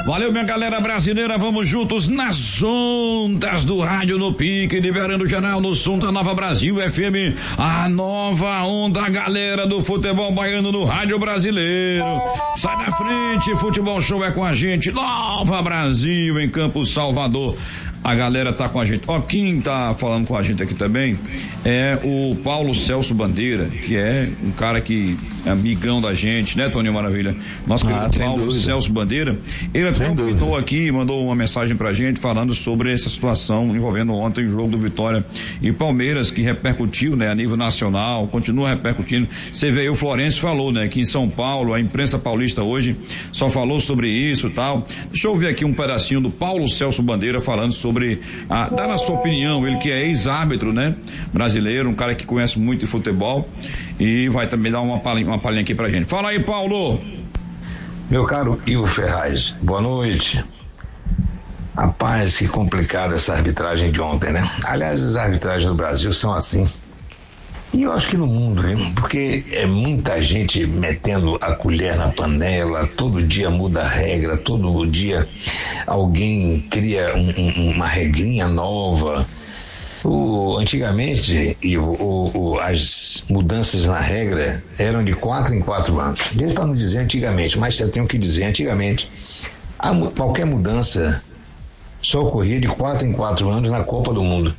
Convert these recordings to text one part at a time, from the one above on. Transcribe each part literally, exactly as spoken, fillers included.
Valeu, minha galera brasileira, vamos juntos nas ondas do rádio no pique, liberando o jornal no som da Nova Brasil F M, a nova onda, galera do futebol baiano no rádio brasileiro. Sai da frente, futebol show é com a gente, Nova Brasil em Campos Salvador. A galera tá com a gente. Ó, quem tá falando com a gente aqui também é o Paulo Celso Bandeira, que é um cara que é amigão da gente, né, Toninho Maravilha? Nosso querido ah, Paulo dúvida. Celso Bandeira. Ele até comentou aqui, mandou uma mensagem pra gente falando sobre essa situação envolvendo ontem o jogo do Vitória e Palmeiras, que repercutiu, né, a nível nacional, continua repercutindo. Você vê aí, o Florencio falou, né, que em São Paulo, a imprensa paulista hoje só falou sobre isso e tal. Deixa eu ouvir aqui um pedacinho do Paulo Celso Bandeira falando sobre sobre a, dá na sua opinião, ele que é ex-árbitro, né, brasileiro, um cara que conhece muito de futebol e vai também dar uma palhinha, uma palhinha aqui pra gente. Fala aí, Paulo. Meu caro Ivo Ferraz, boa noite. Rapaz, que complicada essa arbitragem de ontem, né? Aliás, as arbitragens do Brasil são assim. E eu acho que no mundo, hein? Porque é muita gente metendo a colher na panela, todo dia muda a regra, todo dia alguém cria um, um, uma regrinha nova. O, antigamente, Ivo, o, o, as mudanças na regra eram de quatro em quatro anos. Desde para não dizer antigamente, mas eu tenho que dizer antigamente, a, qualquer mudança só ocorria de quatro em quatro anos na Copa do Mundo.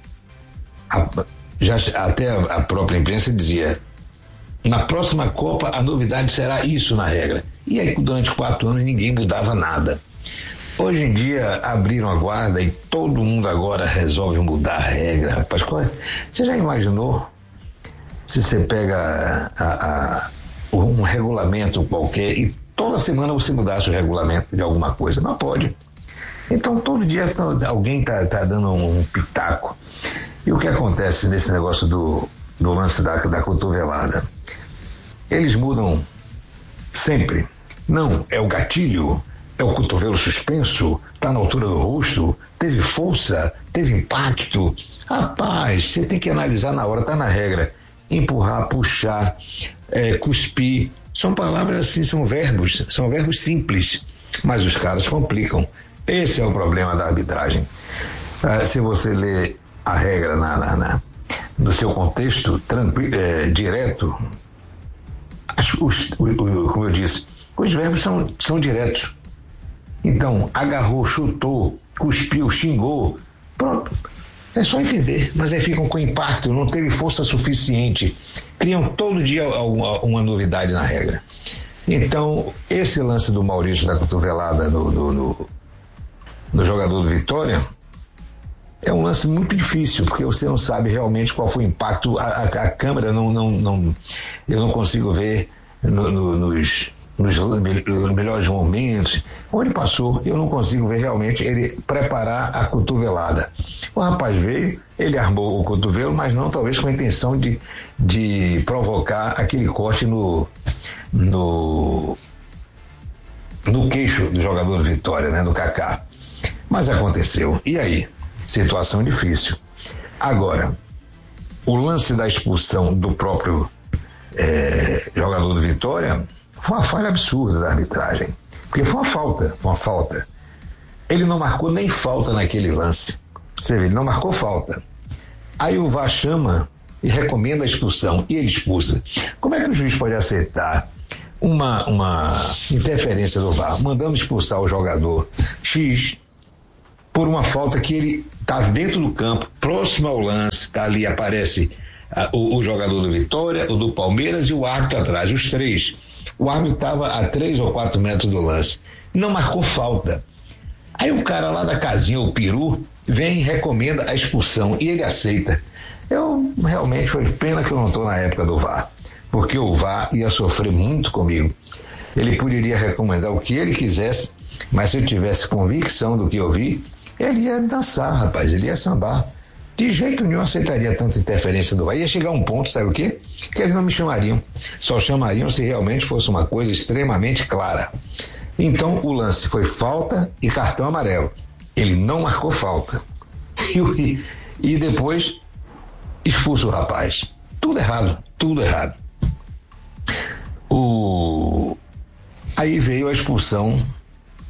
A, Já, até a, a própria imprensa dizia, na próxima Copa a novidade será isso na regra. E aí durante quatro anos ninguém mudava nada. Hoje em dia abriram a guarda e todo mundo agora resolve mudar a regra. Rapaz, qual é? Você já imaginou se você pega a, a, um regulamento qualquer e toda semana você mudasse o regulamento de alguma coisa? Não pode. Então todo dia alguém está tá dando um, um pitaco. E o que acontece nesse negócio do, do lance da, da cotovelada? Eles mudam sempre. Não, é o gatilho, é o cotovelo suspenso, está na altura do rosto, teve força, teve impacto. Rapaz, você tem que analisar na hora, está na regra. Empurrar, puxar, é, cuspir. São palavras assim, são verbos, são verbos simples, mas os caras complicam. Esse é o problema da arbitragem. Ah, se você lê a regra na, na, na, no seu contexto tranquilo, é, direto, os, os, o, como eu disse, os verbos são, são diretos. Então, agarrou, chutou, cuspiu, xingou, pronto, é só entender, mas aí ficam com impacto, não teve força suficiente, criam todo dia uma, uma novidade na regra. Então, esse lance do Maurício da cotovelada no, no, no, no jogador do Vitória é um lance muito difícil, porque você não sabe realmente qual foi o impacto. A, a, a câmera não, não, não. Eu não consigo ver no, no, nos, nos melhores momentos. Onde passou, eu não consigo ver realmente ele preparar a cotovelada. O rapaz veio, ele armou o cotovelo, mas não talvez com a intenção de, de provocar aquele corte no, no, no queixo do jogador do Vitória, né, do Kaká. Mas aconteceu. E aí? Situação difícil. Agora, o lance da expulsão do próprio é, jogador do Vitória foi uma falha absurda da arbitragem, porque foi uma falta, foi uma falta. Ele não marcou nem falta naquele lance. Você vê, ele não marcou falta. Aí o V A R chama e recomenda a expulsão e ele expulsa. Como é que o juiz pode aceitar uma, uma interferência do V A R, mandando expulsar o jogador X por uma falta que ele está dentro do campo, próximo ao lance, está ali, aparece uh, o, o jogador do Vitória, o do Palmeiras e o árbitro atrás, os três. O árbitro estava a três ou quatro metros do lance. Não marcou falta. Aí o cara lá da casinha, o peru, vem e recomenda a expulsão e ele aceita. Eu realmente foi pena que eu não estou na época do V A R, porque o V A R ia sofrer muito comigo. Ele poderia recomendar o que ele quisesse, mas se eu tivesse convicção do que eu vi, ele ia dançar, rapaz, ele ia sambar. De jeito nenhum aceitaria tanta interferência do V A R. Ia chegar um ponto, sabe o quê? Que eles não me chamariam. Só chamariam se realmente fosse uma coisa extremamente clara. Então o lance foi falta e cartão amarelo. Ele não marcou falta. E, e depois expulsa o rapaz. Tudo errado, tudo errado. O... Aí veio a expulsão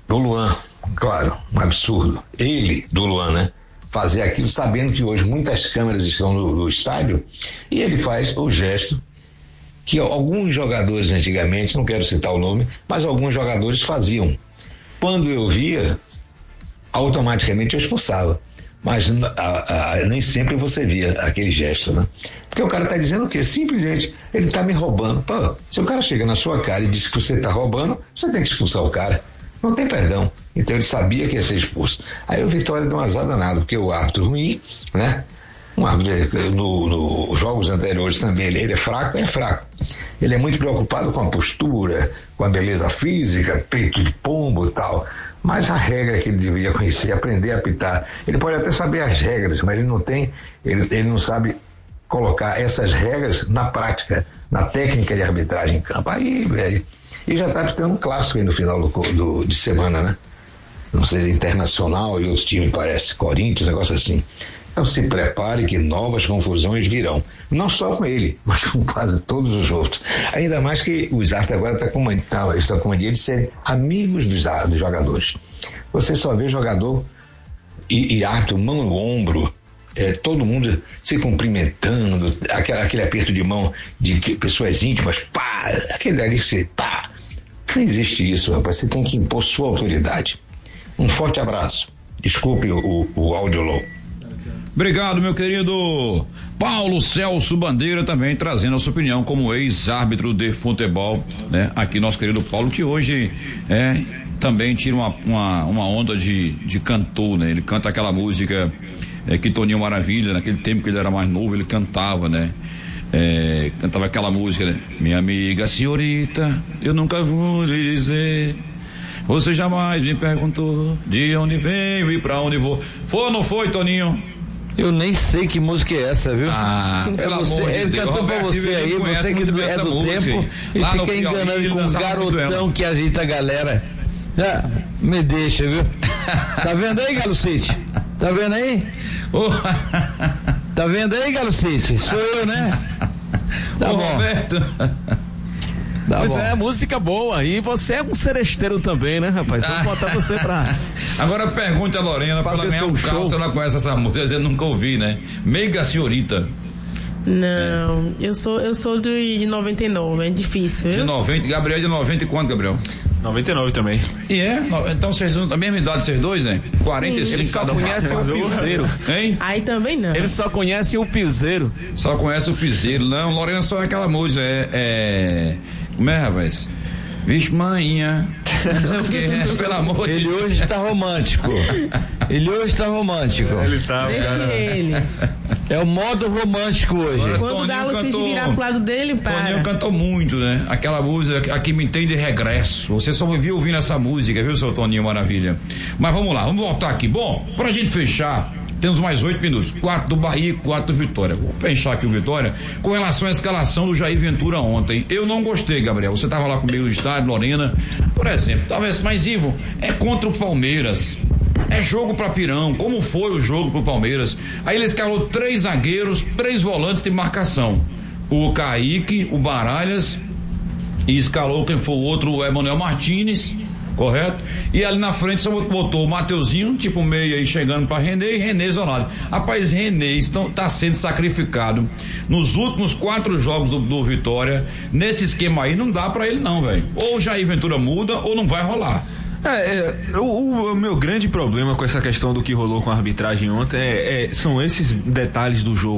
do Luan, claro, um absurdo. Ele, do Luan, né? Fazer aquilo sabendo que hoje muitas câmeras estão no, no estádio, e ele faz o gesto que alguns jogadores antigamente, não quero citar o nome, mas alguns jogadores faziam. Quando eu via, automaticamente eu expulsava. Mas a, a, nem sempre você via aquele gesto, né? Porque o cara está dizendo o quê? Simplesmente, ele está me roubando. Pô, se o cara chega na sua cara e diz que você está roubando, você tem que expulsar o cara. Não tem perdão. Então ele sabia que ia ser expulso. Aí o Vitória deu um azar danado, porque o árbitro ruim, né? Um árbitro, no, nos jogos anteriores também, ele, ele é fraco, é fraco. Ele é muito preocupado com a postura, com a beleza física, peito de pombo e tal. Mas a regra que ele devia conhecer, aprender a apitar, ele pode até saber as regras, mas ele não tem, ele, ele não sabe colocar essas regras na prática, na técnica de arbitragem em campo. Aí, velho, e já está apitando um clássico aí no final do, do, de semana, né? Não sei, Internacional e outro time, parece, Corinthians, um negócio assim. Então se prepare que novas confusões virão. Não só com ele, mas com quase todos os outros. Ainda mais que os árbitros agora tá com, tá, estão com a mania de serem amigos dos, dos jogadores. Você só vê jogador e, e árbitro mão no ombro, é, todo mundo se cumprimentando, aquele, aquele aperto de mão de que, pessoas íntimas, pá, aquele ali que você, pá. Não existe isso, rapaz. Você tem que impor sua autoridade. Um forte abraço. Desculpe o, o, o áudio low. Obrigado, meu querido Paulo Celso Bandeira, também trazendo a sua opinião como ex-árbitro de futebol, né? Aqui nosso querido Paulo, que hoje é, também tira uma, uma, uma onda de, de cantor, né? Ele canta aquela música é, que Toninho Maravilha, naquele tempo que ele era mais novo, ele cantava, né? É, cantava aquela música, né? Minha amiga senhorita, eu nunca vou lhe dizer, você jamais me perguntou de onde venho e pra onde vou. Foi ou não foi, Toninho? Eu nem sei que música é essa, viu? Ah, é pelo você, amor de ele Deus. cantou pra você aí, você que é do tempo e fica enganando com um garotão que agita a galera. Já, me deixa, viu? Tá vendo aí, Galo City? Tá vendo aí? Oh. Tá vendo aí, Galo City? Sou eu, né? Tá Ô, bom. Roberto. Tá pois bom. É, música boa. E você é um seresteiro também, né, rapaz? Vamos botar você pra... Agora pergunte a Lorena, pra ela ganhar um carro, se ela conhece essa música. Eu nunca ouvi, né? Mega Senhorita. Não, é. eu sou eu sou de noventa e nove, é difícil, viu? De noventa, Gabriel é de noventa e quanto, Gabriel? noventa e nove também. E é? Então vocês, a mesma idade vocês dois, né? quarenta e cinco. Ele só conhece o piseiro. Hein? Aí também não. Ele só conhece o piseiro. Só conhece o piseiro. Não, Lorena só é aquela música, é... é... Como é, rapaz? Vixe, manhinha. Não sei o que, pelo amor de Ele Deus. hoje tá romântico. Ele hoje tá romântico. Ele tá, Deixa cara. ele. É o modo romântico hoje. Agora, Quando o Galo se virar pro lado dele, para. Toninho cantou muito, né? Aquela música, Aqui Me Tem de Regresso. Você só me viu ouvindo essa música, viu, seu Toninho Maravilha? Mas vamos lá, vamos voltar aqui. Bom, pra gente fechar, temos mais oito minutos. Quatro do Bahia e quatro do Vitória. Vou pensar aqui o Vitória com relação à escalação do Jair Ventura ontem. Eu não gostei, Gabriel. Você tava lá comigo no estádio, Lorena. Por exemplo, talvez, mas Ivo, é contra o Palmeiras. É jogo pra pirão, como foi o jogo pro Palmeiras. Aí ele escalou três zagueiros, três volantes de marcação. O Kaique, o Baralhas, e escalou quem foi o outro, o Emanuel Martínez, correto? E ali na frente só botou o Mateuzinho, tipo meio aí chegando pra René, e René isolado. Rapaz, René estão, tá sendo sacrificado nos últimos quatro jogos do, do Vitória. Nesse esquema aí não dá pra ele não, velho. Ou o Jair Ventura muda ou não vai rolar. É, é o, o meu grande problema com essa questão do que rolou com a arbitragem ontem é, é, são esses detalhes do jogo.